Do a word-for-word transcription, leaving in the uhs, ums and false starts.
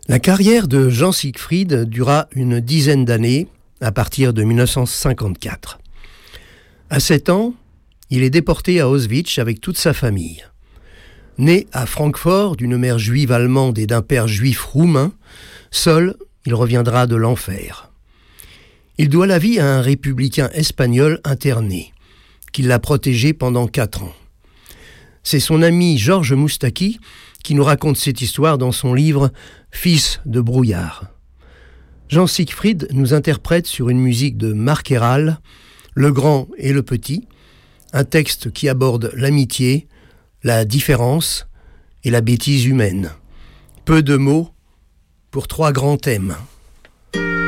La carrière de Jean Siegfried dura une dizaine d'années à partir de dix-neuf cent cinquante-quatre. À sept ans, il est déporté à Auschwitz avec toute sa famille. Né à Francfort d'une mère juive allemande et d'un père juif roumain, seul, il reviendra de l'enfer. Il doit la vie à un républicain espagnol interné, qui l'a protégé pendant quatre ans. C'est son ami Georges Moustaki qui nous raconte cette histoire dans son livre « Fils de brouillard ». Jean Siegfried nous interprète sur une musique de Marc Herral, Le Grand et le Petit, un texte qui aborde l'amitié, la différence et la bêtise humaine. Peu de mots pour trois grands thèmes.